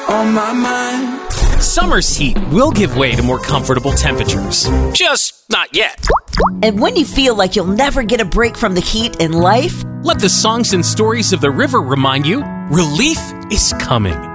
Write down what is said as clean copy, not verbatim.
on my mind. Summer's heat will give way to more comfortable temperatures. Just not yet. And when you feel like you'll never get a break from the heat in life, let the songs and stories of the river remind you, relief is coming.